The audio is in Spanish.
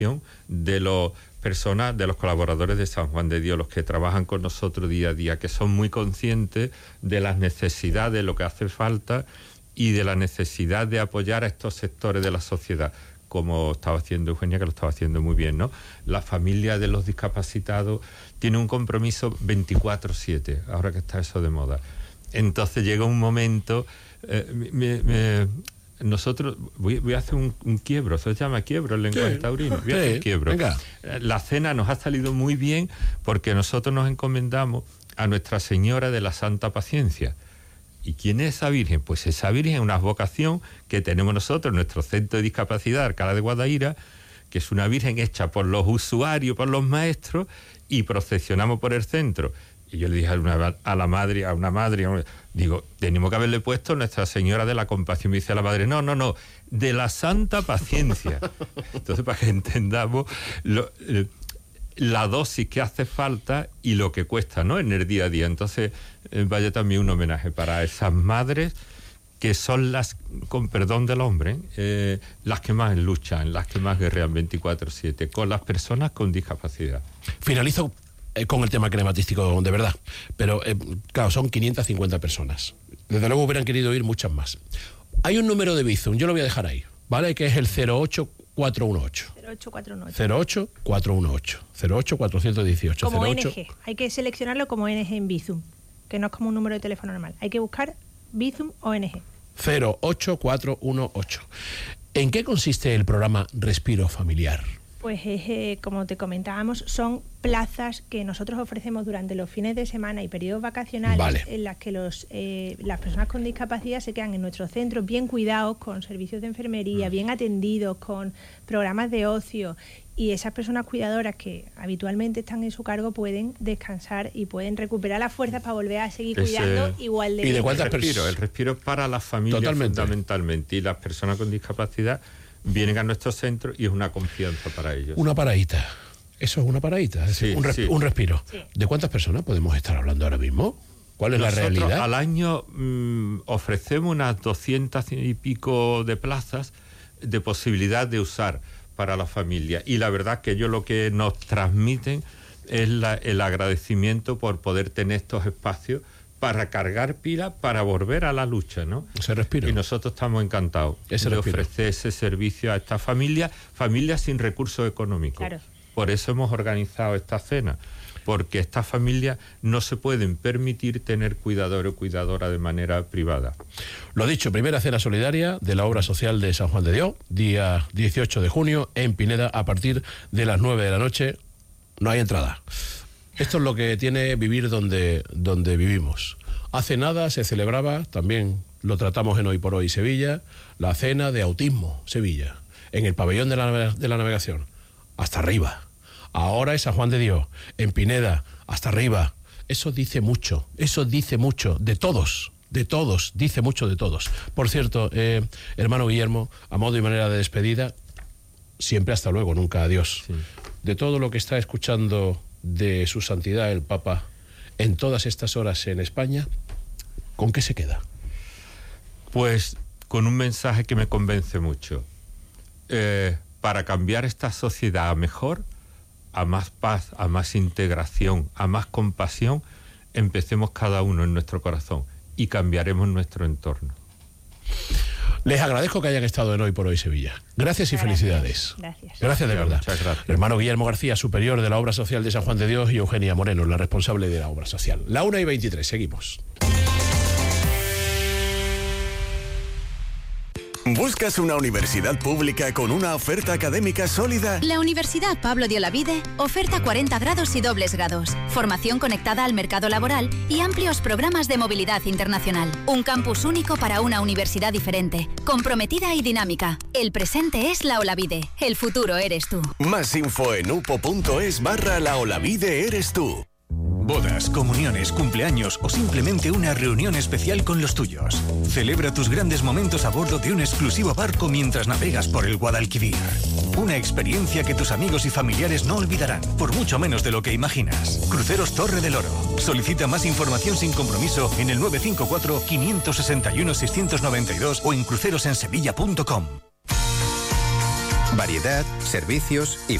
de los personas, de los colaboradores de San Juan de Dios, los que trabajan con nosotros día a día, que son muy conscientes de las necesidades, de lo que hace falta y de la necesidad de apoyar a estos sectores de la sociedad, como estaba haciendo Eugenia, que lo estaba haciendo muy bien, ¿no? La familia de los discapacitados tiene un compromiso 24/7, ahora que está eso de moda. Entonces llega un momento... nosotros, voy a hacer un quiebro, eso se llama quiebro el lenguaje taurino. Voy a hacer un quiebro. Venga. La cena nos ha salido muy bien porque nosotros nos encomendamos a Nuestra Señora de la Santa Paciencia. ¿Y quién es esa Virgen? Pues esa Virgen es una vocación que tenemos nosotros en nuestro centro de discapacidad, Alcalá de Guadaira, que es una Virgen hecha por los usuarios, por los maestros, y procesionamos por el centro. Y yo le dije a una madre, digo, tenemos que haberle puesto Nuestra Señora de la Compasión. Me dice la madre, no, de la Santa Paciencia. Entonces, para que entendamos la dosis que hace falta y lo que cuesta, ¿no?, en el día a día. Entonces, vaya también un homenaje para esas madres que son las, con perdón del hombre, las que más luchan, las que más guerrean 24/7 con las personas con discapacidad. Finalizo con el tema crematístico, de verdad. Pero, claro, son 550 personas. Desde luego hubieran querido ir muchas más. Hay un número de Bizum, yo lo voy a dejar ahí, ¿vale? Que es el 08418. 08418. Como ONG. Hay que seleccionarlo como ONG en Bizum, que no es como un número de teléfono normal. Hay que buscar Bizum ONG. 08418. ¿En qué consiste el programa Respiro Familiar? Pues como te comentábamos, son plazas que nosotros ofrecemos durante los fines de semana y periodos vacacionales, vale, en las que las personas con discapacidad se quedan en nuestros centros bien cuidados, con servicios de enfermería, bien atendidos, con programas de ocio, y esas personas cuidadoras que habitualmente están en su cargo pueden descansar y pueden recuperar las fuerzas para volver a seguir cuidando igual de bien. ¿Y de cuántas personas? El respiro es para las familias fundamentalmente, y las personas con discapacidad vienen a nuestro centro y es una confianza para ellos. Una paradita. Eso es una paradita, es decir, un respiro. Sí. ¿De cuántas personas podemos estar hablando ahora mismo? ¿Cuál es la realidad? Al año ofrecemos unas 200 y pico de plazas de posibilidad de usar para la familia. Y la verdad que ellos lo que nos transmiten es el agradecimiento por poder tener estos espacios para cargar pilas, para volver a la lucha, ¿no? Ese respiro. Y nosotros estamos encantados de ofrecer ese servicio a estas familias sin recursos económicos. Claro. Por eso hemos organizado esta cena, porque estas familias no se pueden permitir tener cuidador o cuidadora de manera privada. Lo dicho, primera cena solidaria de la obra social de San Juan de Dios, día 18 de junio, en Pineda, a partir de las 9 de la noche. No hay entrada. Esto es lo que tiene vivir donde vivimos. Hace nada se celebraba, también lo tratamos en Hoy por Hoy Sevilla, la cena de autismo Sevilla, en el pabellón de la navegación, hasta arriba. Ahora es San Juan de Dios, en Pineda, hasta arriba. Eso dice mucho de todos, dice mucho de todos. Por cierto, hermano Guillermo, a modo y manera de despedida, siempre hasta luego, nunca adiós. Sí. De todo lo que está escuchando de su santidad el Papa en todas estas horas en España, ¿con qué se queda? Pues con un mensaje que me convence mucho. Para cambiar esta sociedad a mejor, a más paz, a más integración, a más compasión, empecemos cada uno en nuestro corazón y cambiaremos nuestro entorno. Les agradezco que hayan estado en Hoy por Hoy Sevilla. Gracias y felicidades. Gracias de verdad. Muchas gracias. Hermano Guillermo García, superior de la Obra Social de San Juan de Dios, y Eugenia Moreno, la responsable de la Obra Social. La 1:23, seguimos. ¿Buscas una universidad pública con una oferta académica sólida? La Universidad Pablo de Olavide oferta 40 grados y dobles grados, formación conectada al mercado laboral y amplios programas de movilidad internacional. Un campus único para una universidad diferente, comprometida y dinámica. El presente es la Olavide, el futuro eres tú. Más info en upo.es/La Olavide eres tú. Bodas, comuniones, cumpleaños o simplemente una reunión especial con los tuyos. Celebra tus grandes momentos a bordo de un exclusivo barco mientras navegas por el Guadalquivir. Una experiencia que tus amigos y familiares no olvidarán, por mucho menos de lo que imaginas. Cruceros Torre del Oro. Solicita más información sin compromiso en el 954-561-692 o en crucerosensevilla.com. Variedad, servicios y